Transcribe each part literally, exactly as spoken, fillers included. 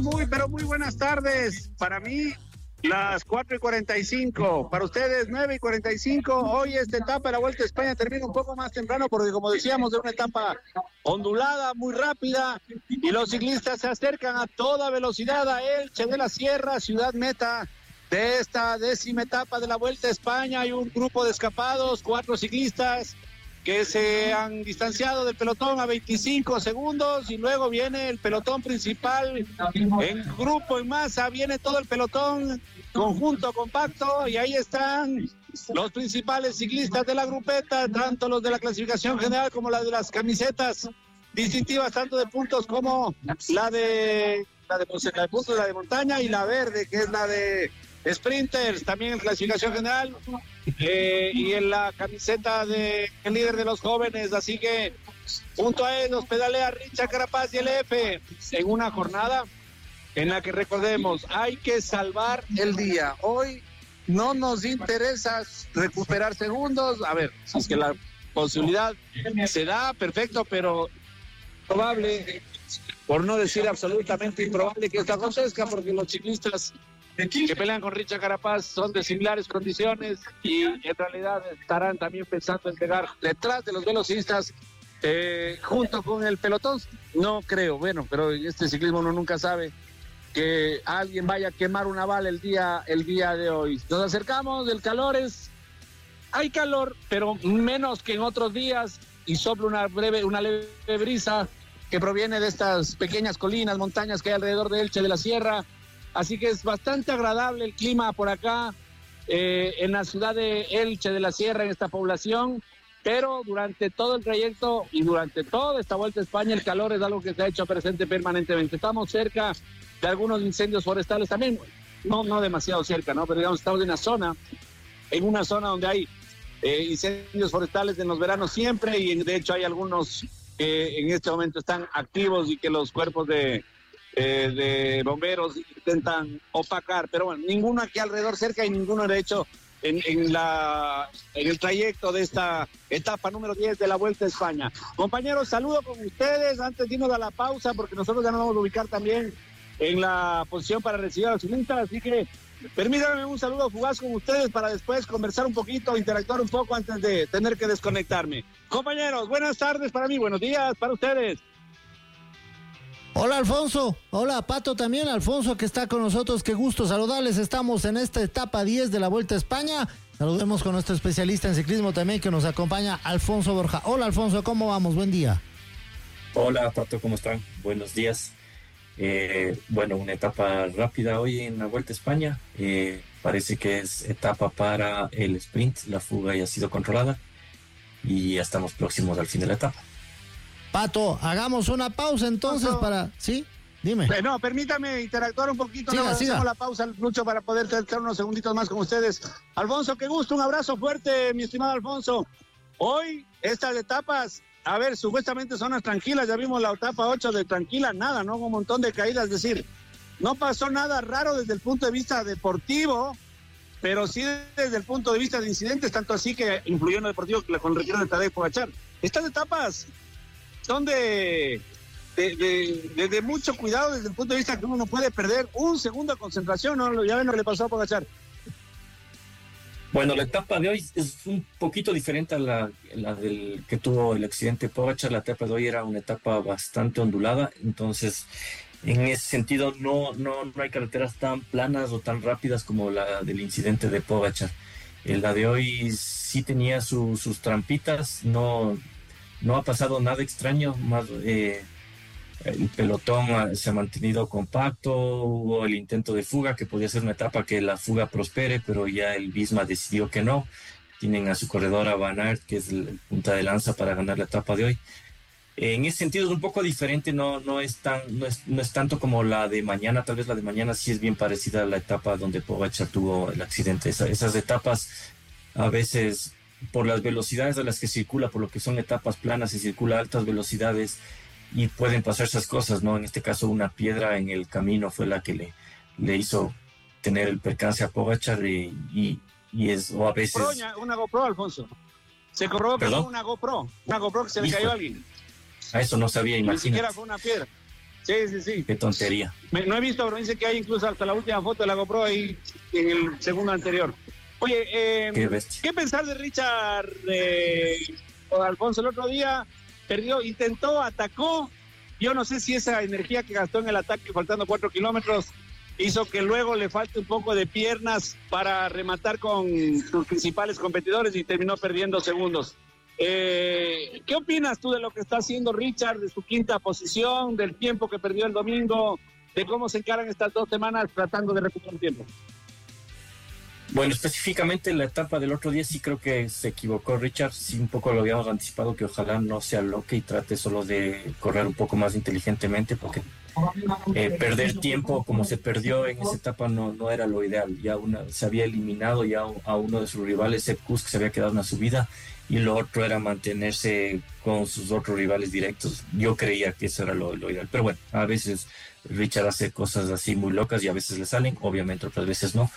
muy, pero muy buenas tardes. Para mí, las cuatro y cuarenta y cinco. Para ustedes, nueve y cuarenta y cinco. Hoy esta etapa de la Vuelta a España termina un poco más temprano porque, como decíamos, de una etapa ondulada, muy rápida, y los ciclistas se acercan a toda velocidad a Elche de la Sierra, ciudad meta de esta décima etapa de la Vuelta a España. Hay un grupo de escapados, cuatro ciclistas que se han distanciado del pelotón a veinticinco segundos, y luego viene el pelotón principal en grupo, en masa, viene todo el pelotón conjunto, compacto, y ahí están los principales ciclistas de la grupeta, tanto los de la clasificación general como la de las camisetas distintivas, tanto de puntos como la de la de, la de puntos, la de montaña, y la verde, que es la de sprinters, también en clasificación general, eh, y en la camiseta de el líder de los jóvenes. Así que junto a él nos pedalea Richard Carapaz y el F en una jornada en la que, recordemos, hay que salvar el día. Hoy no nos interesa recuperar segundos. A ver, si es que la posibilidad se da, perfecto, pero probable, por no decir absolutamente improbable, que esto acontezca, porque los ciclistas que pelean con Richard Carapaz son de similares condiciones y en realidad estarán también pensando en pegar detrás de los velocistas, eh, junto con el pelotón. No creo, bueno, pero en este ciclismo uno nunca sabe que alguien vaya a quemar una bala el día, el día de hoy. Nos acercamos, el calor es, hay calor, pero menos que en otros días, y sopla una breve, una leve brisa que proviene de estas pequeñas colinas, montañas que hay alrededor de Elche de la Sierra. Así que es bastante agradable el clima por acá, eh, en la ciudad de Elche de la Sierra, en esta población, pero durante todo el trayecto y durante toda esta Vuelta a España, el calor es algo que se ha hecho presente permanentemente. Estamos cerca de algunos incendios forestales también, no, no demasiado cerca, ¿no? Pero digamos, estamos en una zona, en una zona donde hay eh, incendios forestales en los veranos siempre, y de hecho hay algunos que en este momento están activos y que los cuerpos de... Eh, de bomberos intentan opacar, pero bueno, ninguno aquí alrededor cerca y ninguno de hecho en, en, la, en el trayecto de esta etapa número diez de la Vuelta a España. Compañeros, saludo con ustedes antes de irnos a la pausa, porque nosotros ya nos vamos a ubicar también en la posición para recibir a los ciclistas, así que permítanme un saludo fugaz con ustedes para después conversar un poquito, interactuar un poco antes de tener que desconectarme. Compañeros, buenas tardes para mí, buenos días para ustedes. Hola Alfonso, hola Pato también, Alfonso que está con nosotros, qué gusto saludarles. Estamos en esta etapa diez de la Vuelta a España. Saludemos con nuestro especialista en ciclismo también que nos acompaña, Alfonso Borja. Hola Alfonso, ¿cómo vamos? Buen día. Hola Pato, ¿cómo están? Buenos días. Eh, bueno, una etapa rápida hoy en la Vuelta a España. Eh, parece que es etapa para el sprint, la fuga ya ha sido controlada y ya estamos próximos al fin de la etapa. Pato, hagamos una pausa entonces no, para... ¿Sí? Dime. No, permítame interactuar un poquito. Siga, no, siga. Hacemos la pausa, Lucho, para poder estar unos segunditos más con ustedes. Alfonso, qué gusto, un abrazo fuerte, mi estimado Alfonso. Hoy, estas etapas, a ver, supuestamente son las tranquilas, ya vimos la etapa ocho de tranquila, nada, ¿no? Un montón de caídas, es decir, no pasó nada raro desde el punto de vista deportivo, pero sí desde el punto de vista de incidentes, tanto así que influyó en lo deportivo con el retiro de Tadej Pogačar. Estas etapas son de, de, de, de, de mucho cuidado desde el punto de vista que uno no puede perder un segundo de concentración, ¿no? Ya ven lo que le pasó a Pogačar. Bueno, la etapa de hoy es un poquito diferente a la, la del que tuvo el accidente Pogačar. La etapa de hoy era una etapa bastante ondulada, entonces en ese sentido no, no, no hay carreteras tan planas o tan rápidas como la del incidente de Pogačar. Eh, la de hoy sí tenía su, sus trampitas, no... No ha pasado nada extraño, más eh, el pelotón se ha mantenido compacto, hubo el intento de fuga, que podía ser una etapa que la fuga prospere, pero ya el Visma decidió que no. Tienen a su corredora Van Aert, que es el punta de lanza para ganar la etapa de hoy. En ese sentido es un poco diferente, no, no, es tan, no, es, no es tanto como la de mañana, tal vez la de mañana sí es bien parecida a la etapa donde Pogačar tuvo el accidente. Esa, esas etapas a veces... por las velocidades a las que circula, por lo que son etapas planas y circula a altas velocidades y pueden pasar esas cosas, ¿no? En este caso una piedra en el camino fue la que le, le hizo tener el percance a Pogačar y, y, y es, o a veces... Una GoPro, Alfonso. Se corroboró que fue una GoPro, una GoPro que se le cayó a alguien. A eso no sabía, imagínate. Ni siquiera fue una piedra. Sí, sí, sí. Qué tontería. Me, no he visto, pero dice que hay incluso hasta la última foto de la GoPro ahí en el segundo anterior. Oye, eh, qué bestia. ¿Qué pensar de Richard eh, Alfonso? El otro día perdió, intentó, atacó. Yo no sé si esa energía que gastó en el ataque, faltando cuatro kilómetros, hizo que luego le falte un poco de piernas para rematar con sus principales competidores y terminó perdiendo segundos. Eh, ¿Qué opinas tú de lo que está haciendo Richard, de su quinta posición, del tiempo que perdió el domingo, de cómo se encaran estas dos semanas tratando de recuperar tiempo? Bueno, específicamente la etapa del otro día sí creo que se equivocó Richard, sí un poco lo habíamos anticipado, que ojalá no se aloque y trate solo de correr un poco más inteligentemente, porque eh, perder tiempo como se perdió en esa etapa no, no era lo ideal. Ya una, se había eliminado ya a uno de sus rivales, Sepp Kuss, que se había quedado en la subida, y lo otro era mantenerse con sus otros rivales directos. Yo creía que eso era lo, lo ideal, pero bueno, a veces Richard hace cosas así muy locas y a veces le salen, obviamente otras veces no.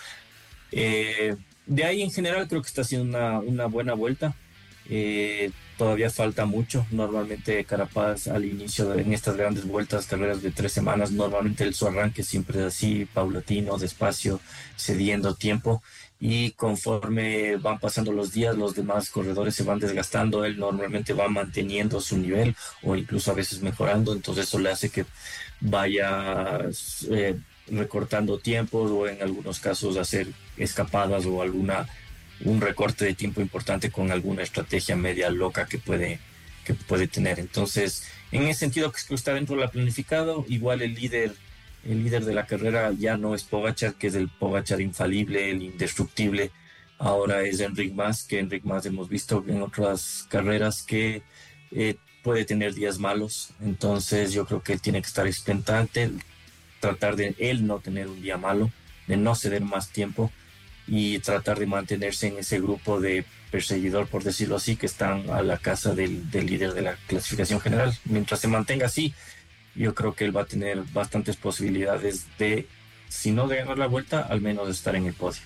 Eh, de ahí en general creo que está haciendo una, una buena vuelta. Eh, todavía falta mucho. Normalmente Carapaz al inicio de, en estas grandes vueltas, carreras de tres semanas, normalmente el su arranque siempre es así, paulatino, despacio, cediendo tiempo, y conforme van pasando los días los demás corredores se van desgastando, él normalmente va manteniendo su nivel o incluso a veces mejorando, entonces eso le hace que vaya eh, recortando tiempos o en algunos casos hacer escapadas o alguna un recorte de tiempo importante con alguna estrategia media loca que puede que puede tener. Entonces, en ese sentido que está dentro de la planificado, igual el líder el líder de la carrera ya no es Pogačar, que es el Pogačar infalible, el indestructible. Ahora es Enric Mas, que Enric Mas hemos visto en otras carreras que eh, puede tener días malos. Entonces, yo creo que él tiene que estar expectante, tratar de él no tener un día malo, de no ceder más tiempo y tratar de mantenerse en ese grupo de perseguidor, por decirlo así, que están a la casa del, del líder de la clasificación general. Mientras se mantenga así, yo creo que él va a tener bastantes posibilidades de, si no de ganar la vuelta, al menos de estar en el podio.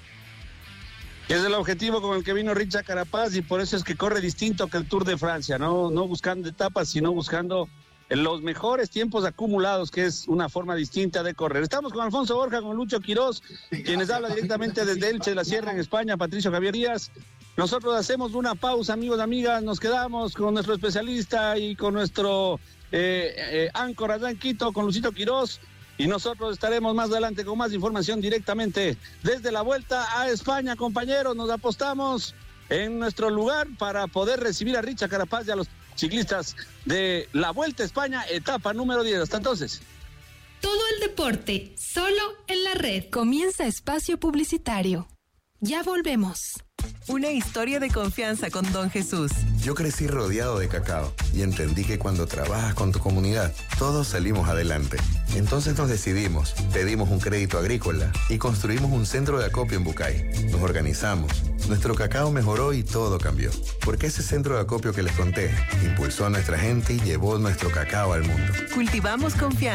Es el objetivo con el que vino Richard Carapaz y por eso es que corre distinto que el Tour de Francia, no, no buscando etapas, sino buscando los mejores tiempos acumulados, que es una forma distinta de correr. Estamos con Alfonso Borja, con Lucho Quirós, quienes habla directamente desde Elche de la Sierra en España, Patricio Javier Díaz. Nosotros hacemos una pausa, amigos, amigas, nos quedamos con nuestro especialista y con nuestro eh, eh, áncor allá en Quito, con Lucito Quirós, y nosotros estaremos más adelante con más información directamente desde la Vuelta a España. Compañeros, nos apostamos en nuestro lugar para poder recibir a Richard Carapaz y a los ciclistas de la Vuelta a España, etapa número diez. Hasta entonces. Todo el deporte, solo en la red. Comienza espacio publicitario. Ya volvemos. Una historia de confianza con Don Jesús. Yo crecí rodeado de cacao y entendí que cuando trabajas con tu comunidad, todos salimos adelante. Entonces nos decidimos, pedimos un crédito agrícola y construimos un centro de acopio en Bucay. Nos organizamos, nuestro cacao mejoró y todo cambió. Porque ese centro de acopio que les conté impulsó a nuestra gente y llevó nuestro cacao al mundo. Cultivamos confianza.